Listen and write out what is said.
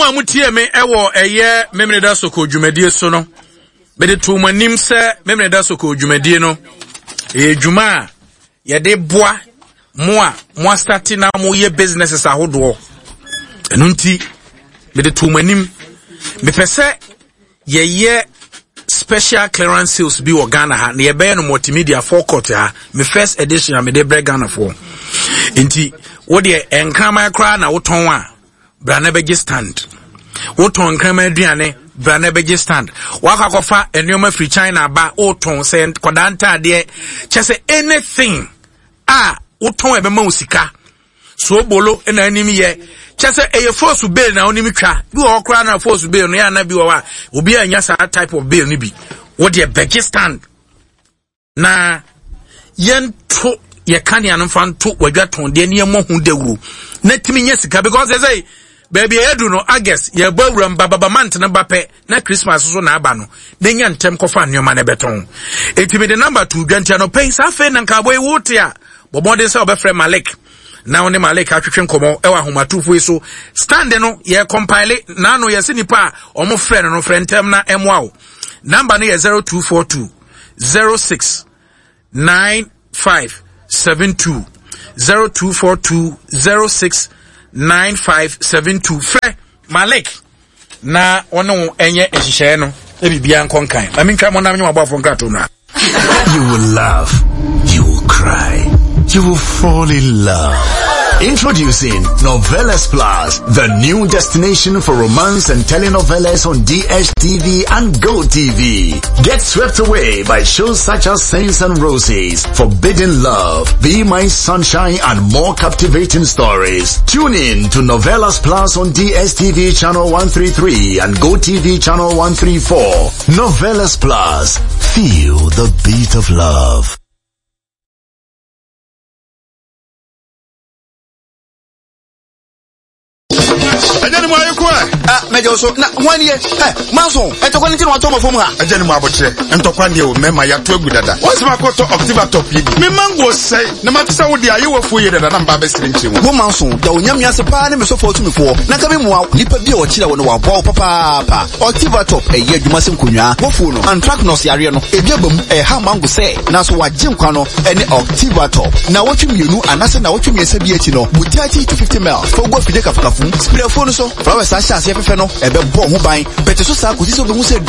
Mo amutie me ewo eye memreda soko dwumadie so no. Be de to manim se memreda soko dwumadie no. Dwuma ye de boa mo start na mo ye businesses ahodo. Enu nti be de to manim me pese ye special clearance sales bi wo Ghana ha na ye be no multimedia forecourt ha me first edition me de break Ghana for. Nti wo de enkrama kra na wo ton a brana beje stand. Woton krama aduane brana beje stand. Waka kofa enoma free China ba woton se kodanta de chese anything woton ebe ma usika. So bolo na anim ye chese eye force bail na onim twa. Bi wo kra na force bail no ya na bi wo wa obi anya sa type of bail ni bi. Wo de beje stand. Na yento ye kania no fan to wadwaton de ne mo hu dawuru. Na timi nya sika because they say baby edu no August ye bawuram baba month na bape na Christmas so na aba no na nya ntem kofa nneoma na beton etimi de number 2 dwantia no pay safe na nka boy wote a bobode se obefre Malik na one Malik atwetwe nkomo ewa homatufo so stand no ye compile na no ye se nipa omo frɛ no frɛ ntem na emwa number no ye 0242 06 9572 0242 06 9572 Fre Malik na ono enye ehihye no ebibia nkonkan amintwa mo na nyoma bafo nkato na. You will laugh, you will cry, you will fall in love. Introducing Novelas Plus, the new destination for romance and telenovelas on DSTV and GoTV. Get swept away by shows such as Saints and Roses, Forbidden Love, Be My Sunshine, and more captivating stories. Tune in to Novelas Plus on DSTV channel 133 and GoTV channel 134. Novelas Plus. Feel the beat of love. Ajani mo ayeko mejo so na one year manso etokwa nti no atoma fom ha ajani mo abotre entokwa ne o mema ya to agudada wonse makoto October top yi me mango sei na matisa wo de ayewafu ye dada na mba be sire nchi wo manso da onyamia se pa ne me so fotu me fo na ka me mo nipa bi o kire wo no wa bo papa October top ye adwuma se nkonwa wo fu no anthracnose yare no ebiabam ha mango sei na so waje nkwa no ene October top na wotwe mienu anase na wotwe miesa bi achi no butati 250 ml fo go fide kafukafu spray phone so flowers asha se fefe no ebe bo ho ban bete so sa ko si so be hu se